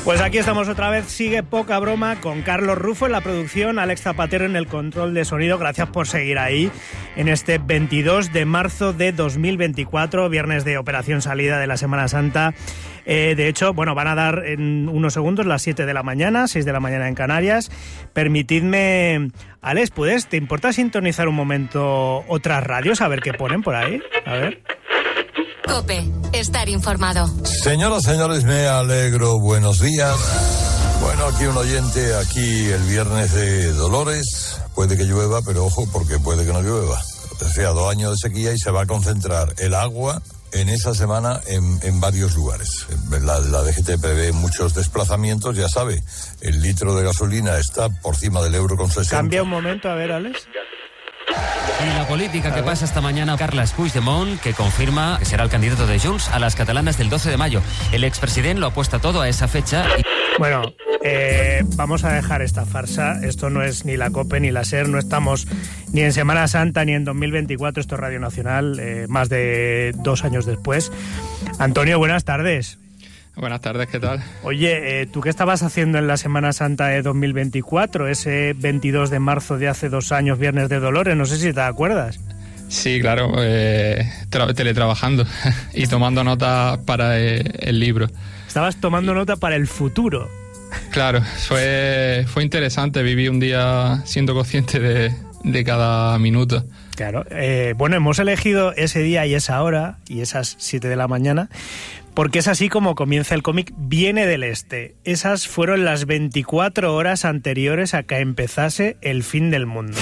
Pues aquí estamos otra vez, sigue Poca Broma con Carlos Rufo en la producción, Alex Zapatero en el control de sonido. Gracias por seguir ahí en este 22 de marzo de 2024, viernes de operación salida de la Semana Santa. De hecho, bueno, van a dar en unos segundos las 7 de la mañana, 6 de la mañana en Canarias. Permitidme, Alex, ¿te importa sintonizar un momento otras radios? A ver qué ponen por ahí, a ver. COPE, estar informado. Señoras, señores, me alegro. Buenos días. Bueno, aquí un oyente, aquí el viernes de Dolores. Puede que llueva, pero ojo, porque puede que no llueva. O sea, 2 años de sequía y se va a concentrar el agua en esa semana en varios lugares. La DGT prevé muchos desplazamientos, ya sabe, el litro de gasolina está por encima del €1,60. Cambia un momento, a ver, Alex. Y la política que pasa esta mañana, Carles Puigdemont, que confirma que será el candidato de Junts a las catalanas del 12 de mayo. El expresidente lo apuesta todo a esa fecha. Bueno, vamos a dejar esta farsa. Esto no es ni la COPE ni la SER. No estamos ni en Semana Santa ni en 2024. Esto es Radio Nacional, más de 2 años después. Antonio, buenas tardes. Buenas tardes, ¿qué tal? Oye, ¿tú qué estabas haciendo en la Semana Santa de 2024? Ese 22 de marzo de hace 2 años, Viernes de Dolores, no sé si te acuerdas. Sí, claro, teletrabajando y tomando notas para el libro. Estabas tomando nota para el futuro. Claro, fue interesante, viví un día siendo consciente de cada minuto. Claro, bueno, hemos elegido ese día y esa hora y esas 7 de la mañana porque es así como comienza el cómic Viene del Este. Esas fueron las 24 horas anteriores a que empezase el fin del mundo.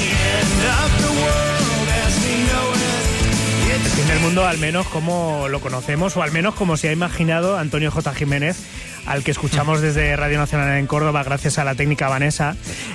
El fin del mundo, al menos como lo conocemos, o al menos como se ha imaginado Antonio J. Jiménez, al que escuchamos desde Radio Nacional en Córdoba, gracias a la técnica Vanessa,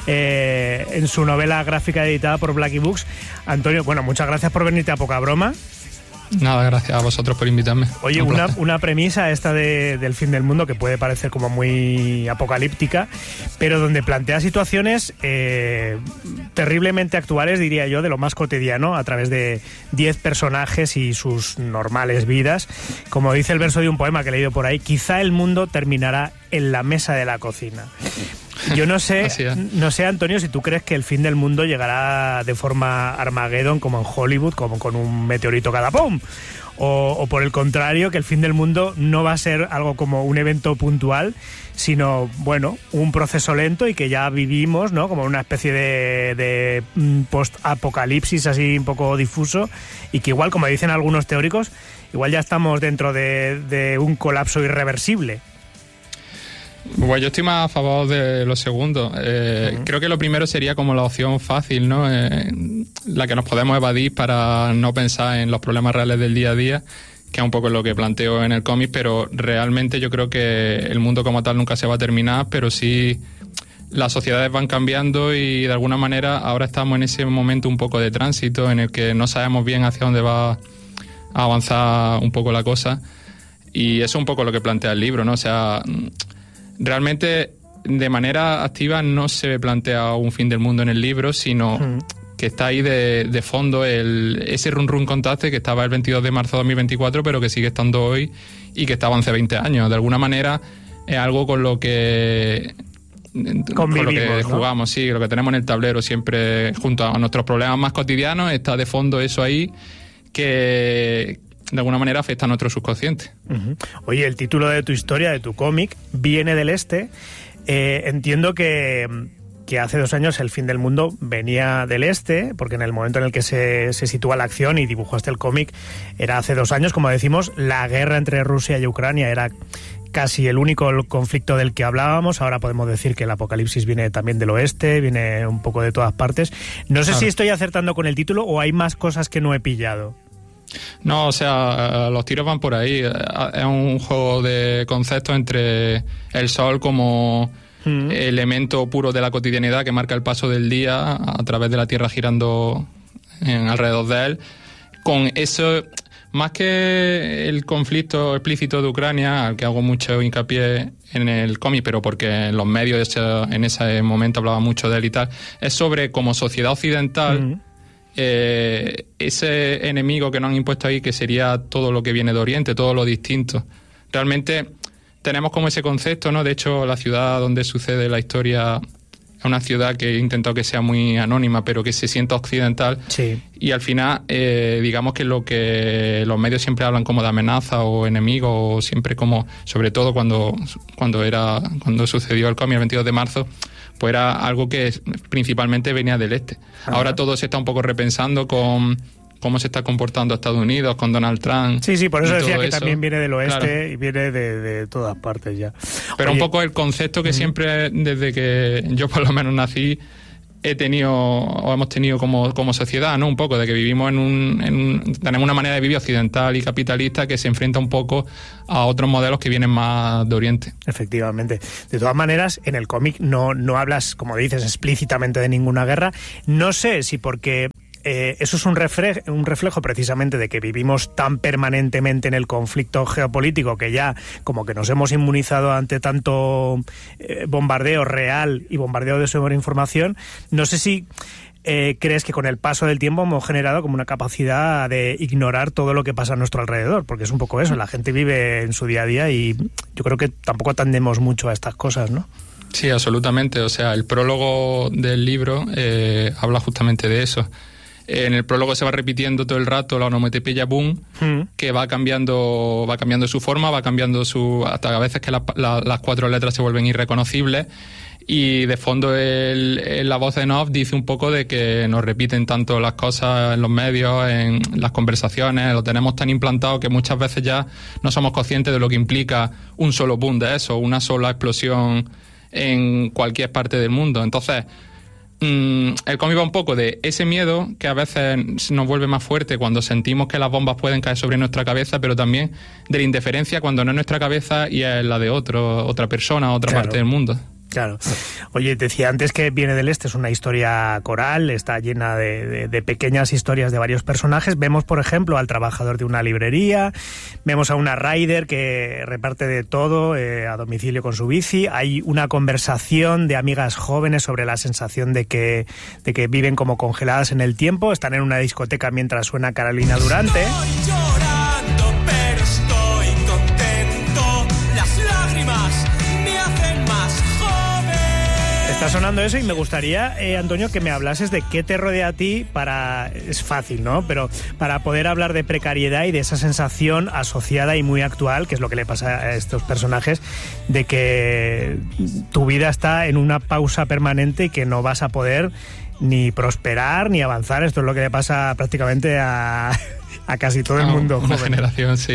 en su novela gráfica editada por Blackie Books. Antonio, bueno, muchas gracias por venirte a Poca Broma. Nada, gracias a vosotros por invitarme. Oye, una premisa esta del fin del mundo que puede parecer como muy apocalíptica, pero donde plantea situaciones terriblemente actuales, diría yo, de lo más cotidiano, a través de 10 personajes y sus normales vidas. Como dice el verso de un poema que he leído por ahí, quizá el mundo terminará en la mesa de la cocina. Yo no sé, Antonio, si tú crees que el fin del mundo llegará de forma Armageddon, como en Hollywood, como con un meteorito cada ¡pum! O por el contrario, que el fin del mundo no va a ser algo como un evento puntual, sino, bueno, un proceso lento y que ya vivimos, ¿no? Como una especie de post-apocalipsis así un poco difuso y que igual, como dicen algunos teóricos, igual ya estamos dentro de un colapso irreversible. Bueno, yo estoy más a favor de lo segundo. Creo que lo primero sería como la opción fácil, ¿no? La que nos podemos evadir para no pensar en los problemas reales del día a día, que es un poco lo que planteo en el cómic, pero realmente yo creo que el mundo como tal nunca se va a terminar, pero sí las sociedades van cambiando y de alguna manera ahora estamos en ese momento un poco de tránsito en el que no sabemos bien hacia dónde va a avanzar un poco la cosa, y eso es un poco lo que plantea el libro, ¿no? O sea, realmente de manera activa no se plantea un fin del mundo en el libro, sino que está ahí de fondo ese run contaste que estaba el 22 de marzo de 2024, pero que sigue estando hoy y que estaba hace 20 años. De alguna manera es algo con lo que jugamos, ¿no? Sí, lo que tenemos en el tablero siempre junto a nuestros problemas más cotidianos, está de fondo eso ahí que de alguna manera afecta a nuestro subconsciente. Oye, el título de tu historia, de tu cómic, Viene del Este. Entiendo que hace 2 años el fin del mundo venía del Este, porque en el momento en el que se sitúa la acción y dibujaste el cómic era hace 2 años, como decimos, la guerra entre Rusia y Ucrania era casi el único conflicto del que hablábamos. Ahora podemos decir que el apocalipsis viene también del oeste, viene un poco de todas partes. No sé si estoy acertando con el título o hay más cosas que no he pillado. No, o sea, los tiros van por ahí. Es un juego de conceptos entre el sol como elemento puro de la cotidianidad que marca el paso del día a través de la Tierra girando alrededor de él. Con eso, más que el conflicto explícito de Ucrania, al que hago mucho hincapié en el cómic, pero porque en los medios en ese momento hablaba mucho de él y tal, es sobre como sociedad occidental... ese enemigo que nos han impuesto ahí, que sería todo lo que viene de Oriente, todo lo distinto. Realmente tenemos como ese concepto, ¿no? De hecho, la ciudad donde sucede la historia es una ciudad que he intentado que sea muy anónima, pero que se sienta occidental. Sí. Y al final, digamos que lo que los medios siempre hablan como de amenaza o enemigo, o siempre como, sobre todo cuando sucedió el cómic el 22 de marzo, pues era algo que principalmente venía del este. Ajá. Ahora todo se está un poco repensando con cómo se está comportando Estados Unidos, con Donald Trump. Sí, por eso decía que eso también viene del oeste, claro. Y viene de todas partes ya. Pero un poco el concepto que siempre, desde que yo por lo menos nací, hemos tenido como sociedad, ¿no? Un poco de que vivimos tenemos una manera de vivir occidental y capitalista que se enfrenta un poco a otros modelos que vienen más de Oriente. Efectivamente. De todas maneras, en el cómic no hablas, como dices, explícitamente de ninguna guerra. No sé si porque eso es un reflejo precisamente de que vivimos tan permanentemente en el conflicto geopolítico que ya como que nos hemos inmunizado ante tanto bombardeo real y bombardeo de sobreinformación. No sé si crees que con el paso del tiempo hemos generado como una capacidad de ignorar todo lo que pasa a nuestro alrededor, porque es un poco eso, la gente vive en su día a día y yo creo que tampoco atendemos mucho a estas cosas, ¿no? Sí, absolutamente. O sea, el prólogo del libro habla justamente de eso. En el prólogo se va repitiendo todo el rato la onomatopeya boom, que va cambiando su forma, va cambiando hasta a veces que las 4 letras se vuelven irreconocibles, y de fondo la voz en off dice un poco de que nos repiten tanto las cosas en los medios, en las conversaciones, lo tenemos tan implantado que muchas veces ya no somos conscientes de lo que implica un solo boom de eso, una sola explosión en cualquier parte del mundo. Entonces, el cómic va un poco de ese miedo que a veces nos vuelve más fuerte cuando sentimos que las bombas pueden caer sobre nuestra cabeza, pero también de la indiferencia cuando no es nuestra cabeza y es la de otra persona, otra parte del mundo. Claro. Oye, decía antes que viene del este, es una historia coral, está llena de pequeñas historias de varios personajes. Vemos, por ejemplo, al trabajador de una librería, vemos a una rider que reparte de todo a domicilio con su bici. Hay una conversación de amigas jóvenes sobre la sensación de que viven como congeladas en el tiempo. Están en una discoteca mientras suena Carolina Durante. Está sonando eso y me gustaría, Antonio, que me hablases de qué te rodea a ti es fácil, ¿no? Pero para poder hablar de precariedad y de esa sensación asociada y muy actual, que es lo que le pasa a estos personajes, de que tu vida está en una pausa permanente y que no vas a poder ni prosperar ni avanzar. Esto es lo que le pasa prácticamente a casi todo el mundo joven. Una generación, sí.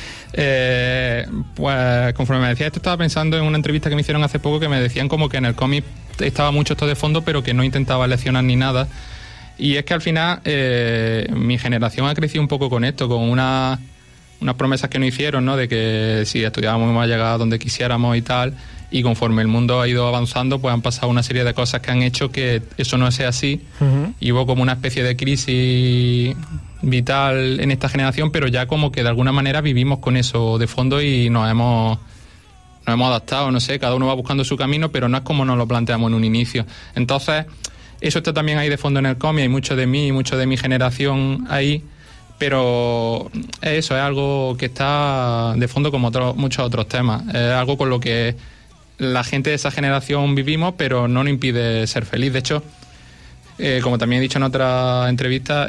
Pues conforme me decía esto, estaba pensando en una entrevista que me hicieron hace poco que me decían como que en el cómic estaba mucho esto de fondo, pero que no intentaba leccionar ni nada. Y es que al final mi generación ha crecido un poco con esto, con unas promesas que nos hicieron, ¿no? De que si estudiábamos íbamos a llegar a donde quisiéramos y tal. Y conforme el mundo ha ido avanzando, pues han pasado una serie de cosas que han hecho que eso no sea así. Y hubo como una especie de crisis vital en esta generación, pero ya como que de alguna manera vivimos con eso de fondo y nos hemos adaptado, no sé, cada uno va buscando su camino, pero no es como nos lo planteamos en un inicio. Entonces, eso está también ahí de fondo en el cómic, hay mucho de mí, mucho de mi generación ahí, pero eso es algo que está de fondo como muchos otros temas. Es algo con lo que la gente de esa generación vivimos, pero no nos impide ser feliz. De hecho, como también he dicho en otra entrevista,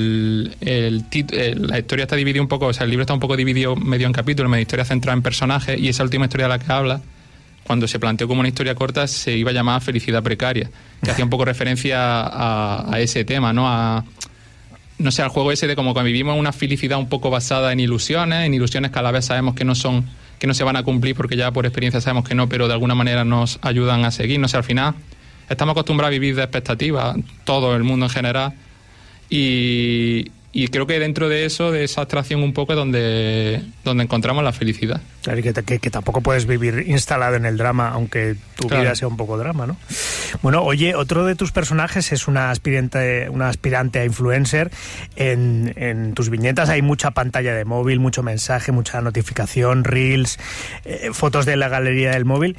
la historia está dividida un poco, o sea, el libro está un poco dividido medio en capítulos, medio historia centrada en personajes, y esa última historia de la que habla, cuando se planteó como una historia corta, se iba a llamar Felicidad Precaria, que hacía un poco referencia a ese tema, ¿no? No sé, al juego ese de como que vivimos una felicidad un poco basada en ilusiones que a la vez sabemos que no se van a cumplir porque ya por experiencia sabemos que no, pero de alguna manera nos ayudan a seguir. No sé, al final estamos acostumbrados a vivir de expectativas, todo el mundo en general, y creo que dentro de eso, de esa abstracción un poco es donde encontramos la felicidad. Claro, y que tampoco puedes vivir instalado en el drama, aunque tu vida sea un poco drama, ¿no? Bueno, oye, otro de tus personajes es una aspirante a influencer. En tus viñetas hay mucha pantalla de móvil, mucho mensaje, mucha notificación, reels, fotos de la galería del móvil.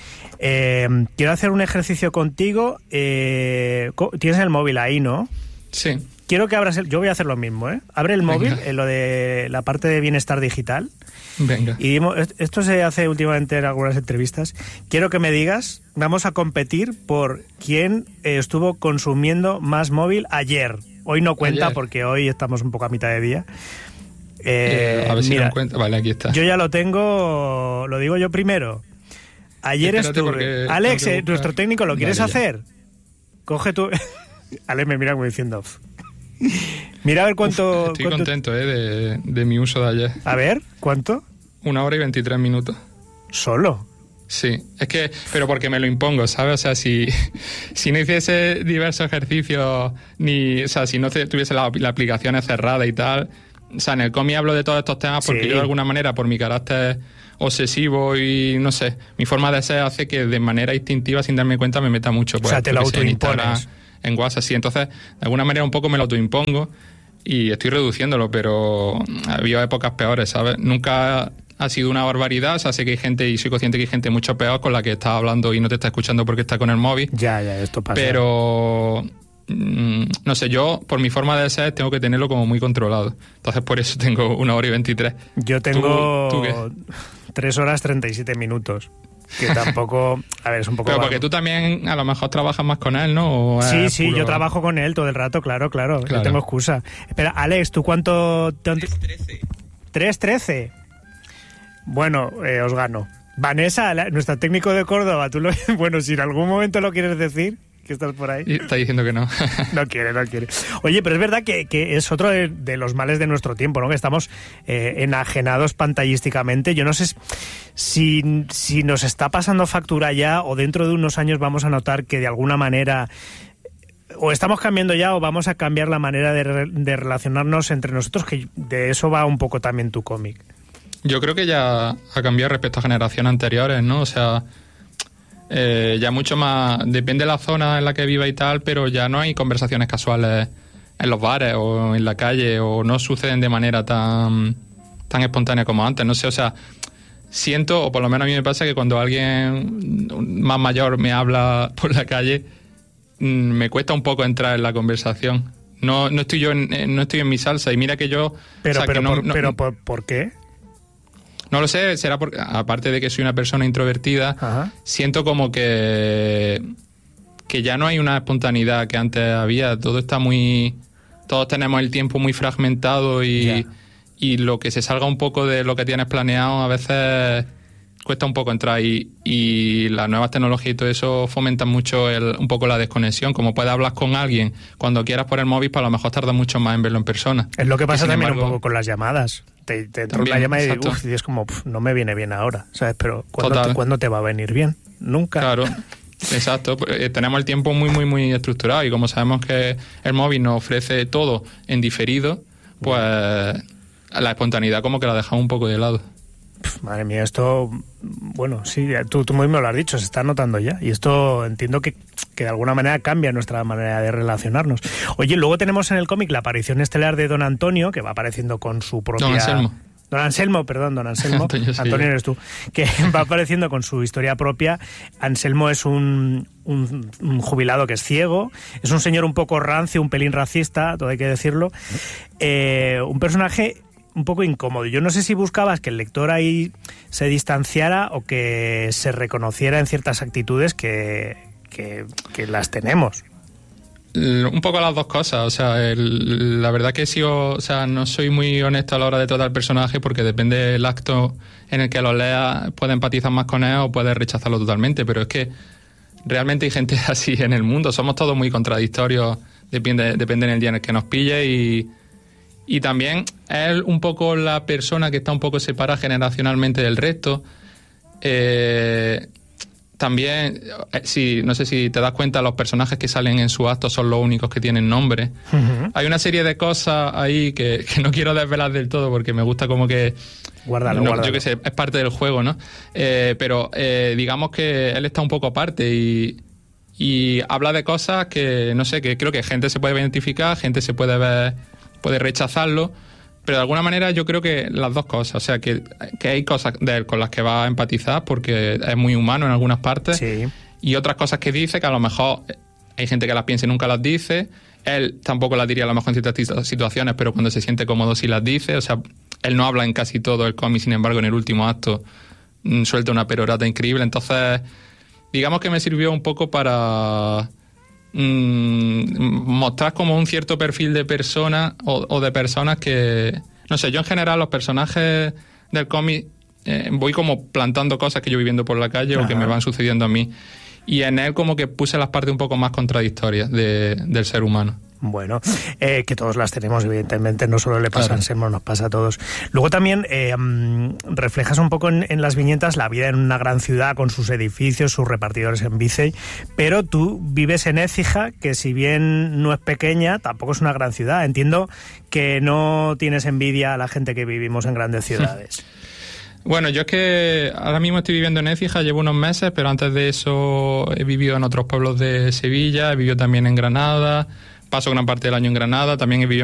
Quiero hacer un ejercicio contigo. Tienes el móvil ahí, ¿no? Sí. quiero que abras yo voy a hacer lo mismo, ¿eh? Abre el móvil, lo de la parte de bienestar digital. Venga. Y esto se hace últimamente en algunas entrevistas. Quiero que me digas, vamos a competir por quién estuvo consumiendo más móvil ayer. Hoy no cuenta porque hoy estamos un poco a mitad de día. A ver si lo encuentro. Vale, aquí está. Yo ya lo tengo, lo digo yo primero. Ayer estuve... Alex, nuestro técnico, ¿lo quieres hacer? Coge tu... Alex me mira como diciendo... Mira a ver cuánto... Estoy contento de mi uso de ayer. A ver, ¿cuánto? 1 hora y 23 minutos. ¿Solo? Sí, es que... Pero porque me lo impongo, ¿sabes? O sea, si no hiciese diversos ejercicios, o sea, si no tuviese la aplicación cerrada y tal... O sea, en el cómic hablo de todos estos temas porque yo de alguna manera, por mi carácter obsesivo y, no sé, mi forma de ser hace que de manera instintiva, sin darme cuenta, me meta mucho. Pues, o sea, te lo autoimpones. En WhatsApp, sí. Entonces, de alguna manera un poco me lo autoimpongo y estoy reduciéndolo, pero ha habido épocas peores, ¿sabes? Nunca ha sido una barbaridad. O sea, sé que hay gente, y soy consciente que hay gente mucho peor con la que estás hablando y no te está escuchando porque está con el móvil. Ya, esto pasa. Pero... no sé, yo por mi forma de ser tengo que tenerlo como muy controlado. Entonces por eso tengo 1 hora y 23. Yo tengo ¿Tú qué? 3 horas 37 minutos. Que tampoco... A ver, es un poco... Pero porque tú también a lo mejor trabajas más con él, ¿no? Sí, yo trabajo con él todo el rato, claro. No tengo excusa. Espera, Alex, ¿tú cuánto...? 3:13. 3:13. Bueno, os gano. Vanessa, nuestra técnico de Córdoba, bueno, si en algún momento lo quieres decir... que estás por ahí. Está diciendo que no. No quiere. Oye, pero es verdad que es otro de los males de nuestro tiempo, ¿no? Que estamos enajenados pantallísticamente. Yo no sé si nos está pasando factura ya o dentro de unos años vamos a notar que de alguna manera o estamos cambiando ya o vamos a cambiar la manera de relacionarnos entre nosotros, que de eso va un poco también tu cómic. Yo creo que ya ha cambiado respecto a generaciones anteriores, ¿no? O sea... ya mucho más, depende de la zona en la que viva y tal, pero ya no hay conversaciones casuales en los bares o en la calle, o no suceden de manera tan espontánea como antes, no sé, o sea, siento, o por lo menos a mí me pasa que cuando alguien más mayor me habla por la calle, me cuesta un poco entrar en la conversación. No estoy en mi salsa, y mira que yo... ¿Por qué? No lo sé, será porque, aparte de que soy una persona introvertida, Ajá. Siento como que ya no hay una espontaneidad que antes había. Todo está todos tenemos el tiempo muy fragmentado y lo que se salga un poco de lo que tienes planeado a veces cuesta un poco entrar, y las nuevas tecnologías y todo eso fomentan mucho un poco la desconexión. Como puedes hablar con alguien cuando quieras por el móvil, pues a lo mejor tarda mucho más en verlo en persona. Es lo que pasa también embargo, un poco con las llamadas. Te entra una llamada y es como, no me viene bien ahora, ¿sabes? Pero ¿cuándo te va a venir bien? Nunca. Claro, exacto. Tenemos el tiempo muy, muy, muy estructurado, y como sabemos que el móvil nos ofrece todo en diferido, pues la espontaneidad como que la dejamos un poco de lado. Madre mía, esto, bueno, sí, tú mismo lo has dicho, se está notando ya, y esto entiendo que de alguna manera cambia nuestra manera de relacionarnos. Oye, luego tenemos en el cómic la aparición estelar de Don Antonio, que va apareciendo con su propia... Don Anselmo. Antonio eres tú, que va apareciendo con su historia propia. Anselmo es un jubilado que es ciego, es un señor un poco rancio, un pelín racista, todo hay que decirlo, un personaje un poco incómodo. Yo no sé si buscabas que el lector ahí se distanciara o que se reconociera en ciertas actitudes que las tenemos. Un poco las dos cosas. O sea, la verdad que no soy muy honesto a la hora de tratar el personaje, porque depende del acto en el que lo leas, puedes empatizar más con él o puedes rechazarlo totalmente, pero es que realmente hay gente así en el mundo. Somos todos muy contradictorios, depende en el día en el que nos pille, y también es un poco la persona que está un poco separada generacionalmente del resto. También, no sé si te das cuenta, los personajes que salen en su acto son los únicos que tienen nombre. Uh-huh. Hay una serie de cosas ahí que no quiero desvelar del todo, porque me gusta como que... Guárdalo. Yo qué sé, es parte del juego, ¿no? Pero digamos que él está un poco aparte y habla de cosas que, no sé, que creo que gente se puede identificar, gente se puede ver, puede rechazarlo, pero de alguna manera yo creo que las dos cosas, o sea, que hay cosas de él con las que va a empatizar porque es muy humano en algunas partes, sí, y otras cosas que dice que a lo mejor hay gente que las piensa y nunca las dice. Él tampoco las diría a lo mejor en ciertas situaciones, pero cuando se siente cómodo sí las dice. O sea, él no habla en casi todo el cómic, sin embargo, en el último acto suelta una perorata increíble. Entonces, digamos que me sirvió un poco para mostrar como un cierto perfil de persona o de personas que... No sé, yo en general los personajes del cómic voy como plantando cosas que yo voy viendo por la calle o que me van sucediendo a mí. Y en él como que puse las partes un poco más contradictorias del ser humano. Bueno, que todos las tenemos, evidentemente, no solo le pasa a Anselmo, nos pasa a todos. Luego también reflejas un poco en las viñetas la vida en una gran ciudad con sus edificios, sus repartidores en bici, pero tú vives en Écija, que si bien no es pequeña, tampoco es una gran ciudad. Entiendo que no tienes envidia a la gente que vivimos en grandes ciudades. Bueno, yo es que ahora mismo estoy viviendo en Écija, llevo unos meses, pero antes de eso he vivido en otros pueblos de Sevilla, he vivido también en Granada, paso gran parte del año en Granada, también he vivido